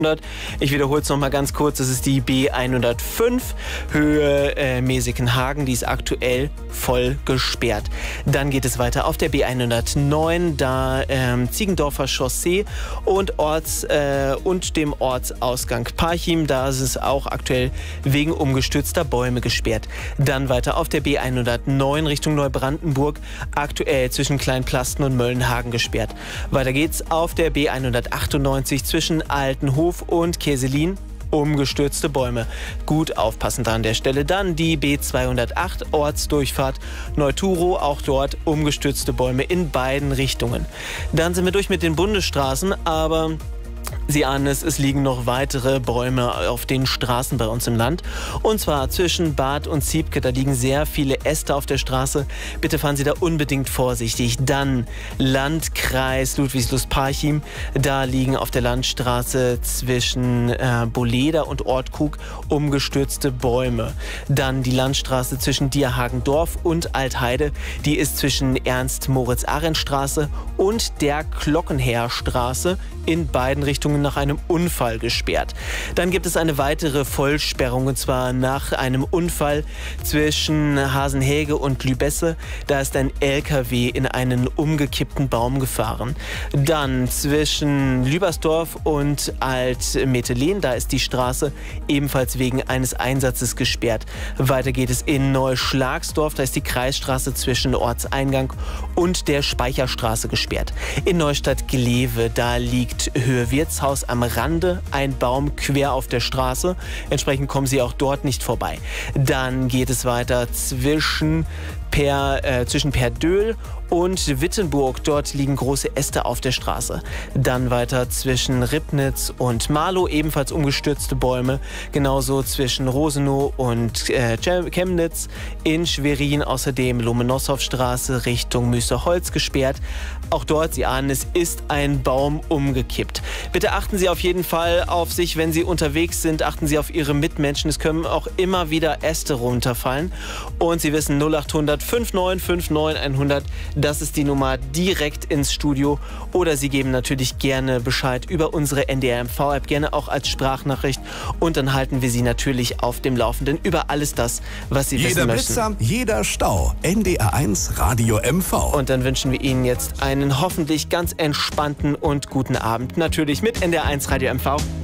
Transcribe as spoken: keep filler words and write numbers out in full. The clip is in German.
Ich wiederhole es nochmal ganz kurz, das ist die B hundertfünf, Höhe äh, Mesekenhagen, die ist aktuell voll gesperrt. Dann geht es weiter auf der B hundertneun, da ähm, Ziegendorfer Chaussee und, Orts, äh, und dem Ortsausgang Parchim, da ist es auch aktuell wegen umgestürzter Bäume gesperrt. Dann weiter auf der B hundertneun Richtung Neubrandenburg, aktuell zwischen Kleinplasten und Möllenhagen gesperrt. Weiter geht's auf der B hundertachtundneunzig zwischen Altenhof und Keselin, umgestürzte Bäume. Gut aufpassen da an der Stelle. Dann die B zweihundertacht Ortsdurchfahrt Neuturo, auch dort umgestürzte Bäume in beiden Richtungen. Dann sind wir durch mit den Bundesstraßen, aber Sie ahnen es, es liegen noch weitere Bäume auf den Straßen bei uns im Land. Und zwar zwischen Bad und Ziebke, da liegen sehr viele Äste auf der Straße. Bitte fahren Sie da unbedingt vorsichtig. Dann Landkreis Ludwigslust-Parchim, da liegen auf der Landstraße zwischen äh, Boleder und Ortkrug umgestürzte Bäume. Dann die Landstraße zwischen Dierhagendorf und Altheide, die ist zwischen Ernst-Moritz-Arendt-Straße und der Glockenheerstraße in beiden Richtungen nach einem Unfall gesperrt. Dann gibt es eine weitere Vollsperrung, und zwar nach einem Unfall zwischen Hasenhäge und Lübesse. Da ist ein L K W in einen umgekippten Baum gefahren. Dann zwischen Lübersdorf und Alt-Metelen, da ist die Straße ebenfalls wegen eines Einsatzes gesperrt. Weiter geht es in Neuschlagsdorf, da ist die Kreisstraße zwischen Ortseingang und der Speicherstraße gesperrt. In Neustadt-Glewe, da liegt Höhe Wirtshaus am Rande, ein Baum quer auf der Straße. Entsprechend kommen Sie auch dort nicht vorbei. Dann geht es weiter zwischen Per, äh, zwischen Perdöhl und Wittenburg. Dort liegen große Äste auf der Straße. Dann weiter zwischen Ribnitz und Marlow, ebenfalls umgestürzte Bäume. Genauso zwischen Rosenow und äh, Chemnitz. In Schwerin außerdem Lomonossow-Straße Richtung Müsterholz gesperrt. Auch dort, Sie ahnen es, ist ein Baum umgekippt. Bitte achten Sie auf jeden Fall auf sich, wenn Sie unterwegs sind. Achten Sie auf Ihre Mitmenschen. Es können auch immer wieder Äste runterfallen. Und Sie wissen, null achthundert fünf neun fünf neun hundert, das ist die Nummer direkt ins Studio. Oder Sie geben natürlich gerne Bescheid über unsere N D R M V-App, gerne auch als Sprachnachricht. Und dann halten wir Sie natürlich auf dem Laufenden über alles das, was Sie wissen möchten. Jeder Blitzer, jeder Stau. N D R eins Radio M V. Und dann wünschen wir Ihnen jetzt einen hoffentlich ganz entspannten und guten Abend. Natürlich mit N D R eins Radio M V.